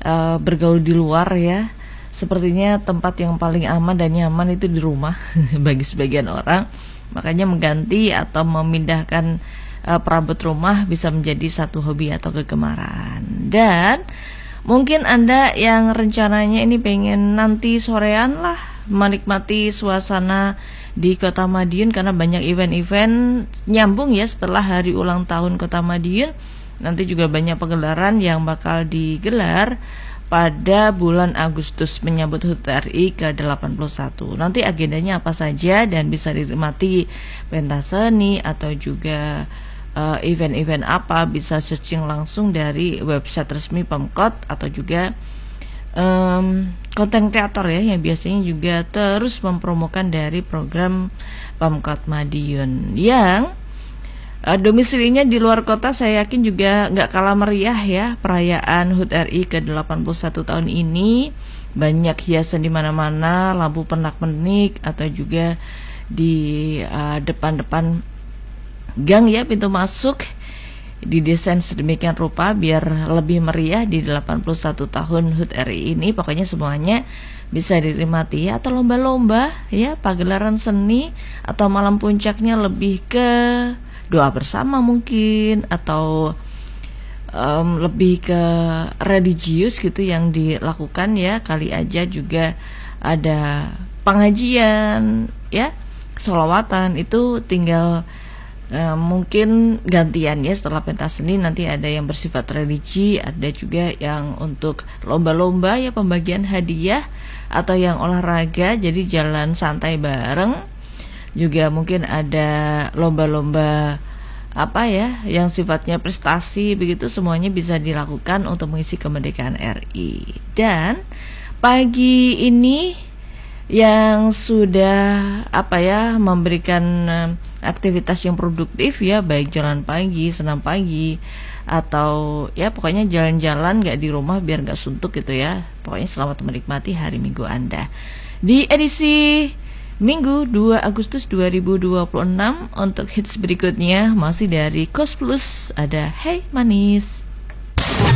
bergaul di luar ya. Sepertinya tempat yang paling aman dan nyaman itu di rumah bagi sebagian orang. Makanya mengganti atau memindahkan perabot rumah bisa menjadi satu hobi atau kegemaran. Dan mungkin Anda yang rencananya ini pengen nanti sorean lah menikmati suasana di Kota Madiun, karena banyak event-event nyambung ya setelah hari ulang tahun Kota Madiun. Nanti juga banyak pegelaran yang bakal digelar pada bulan Agustus menyambut HUT RI ke-81. Nanti agendanya apa saja dan bisa dinikmati pentas seni atau juga event-event apa, bisa searching langsung dari website resmi Pemkot atau juga konten kreator ya yang biasanya juga terus mempromokan dari program Pemkot Madiun yang domisilinya di luar kota. Saya yakin juga nggak kalah meriah ya perayaan HUT RI ke-81 tahun ini. Banyak hiasan di mana-mana, lampu pernak-pernik atau juga di depan-depan gang ya, pintu masuk didesain sedemikian rupa biar lebih meriah di 81 tahun HUT RI ini. Pokoknya semuanya bisa dinikmati ya, atau lomba-lomba ya, pagelaran seni, atau malam puncaknya lebih ke doa bersama mungkin, atau lebih ke religius gitu yang dilakukan ya. Kali aja juga ada pengajian ya, sholawatan, itu tinggal mungkin gantian ya. Setelah pentas seni nanti ada yang bersifat religi, ada juga yang untuk lomba-lomba ya, pembagian hadiah, atau yang olahraga jadi jalan santai bareng. Juga mungkin ada lomba-lomba apa ya yang sifatnya prestasi begitu. Semuanya bisa dilakukan untuk mengisi kemerdekaan RI. Dan pagi ini yang sudah memberikan aktivitas yang produktif ya, baik jalan pagi, senam pagi, atau ya pokoknya jalan-jalan gak di rumah biar gak suntuk gitu ya. Pokoknya selamat menikmati hari Minggu Anda. Di edisi Minggu 2 Agustus 2026 untuk hits berikutnya masih dari Kos Plus, ada Hey Manis.